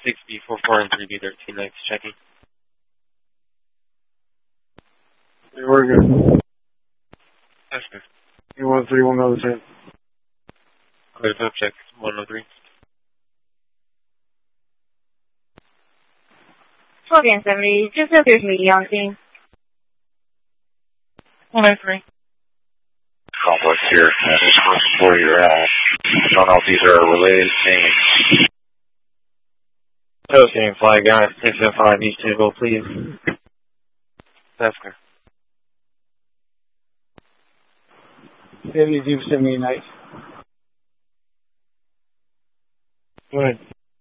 6B44 and 3B13 next, checking. Hey, we're good. Yes, sir. You want 3110. Clear up, check 103. 12-70, just so there's media on scene. 103. Complex here, and this person where you're at. I don't know if these are related names. Associating flag guy, 605 East Table, please. That's clear. 7278. Go ahead.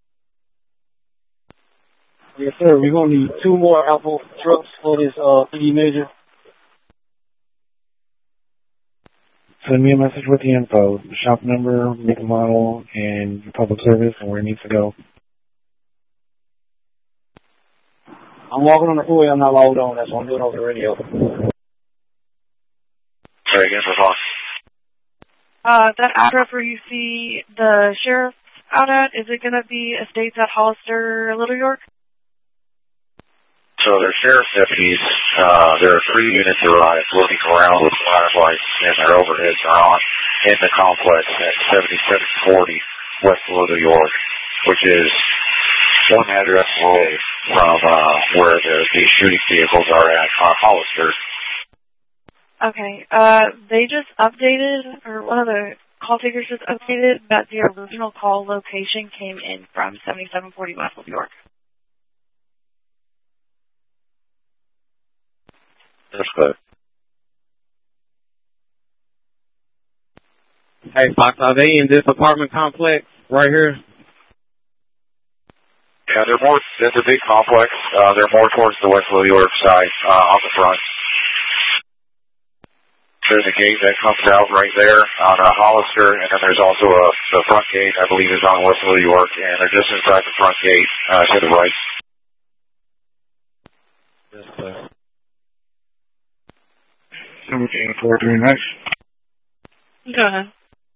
Yes, sir. We're going to need 2 more Apple trucks for this PD major. Send me a message with the info, the shop number, make and model, and your public service, and where it needs to go. I'm walking on the freeway. I'm not logged on. That's why I'm doing over the radio. Sorry again for talk. That address where you see the sheriff out at, is it going to be Estates at Hollister, Little York? So they're sheriff's deputies. There are 3 units arrived looking around with flashlights, and their overheads are on in the complex at 7740 West Little York, which is 1 address away from where the shooting vehicles are at Hollister. Okay. They just updated, or one of the call takers just updated that the original call location came in from 7740 West Little York. That's good. Hey, Fox, are they in this apartment complex right here? Yeah, it's a big complex. They're more towards the West Little York side, on the front. There's a gate that comes out right there on Hollister, and then there's also the front gate, I believe, is on West Little York, and they're just inside the front gate to the right. That's clear. 7843 next. Go ahead.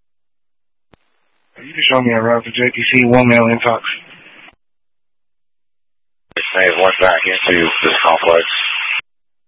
You can show me a route to JTC, 1 mail intox. They went back into this complex.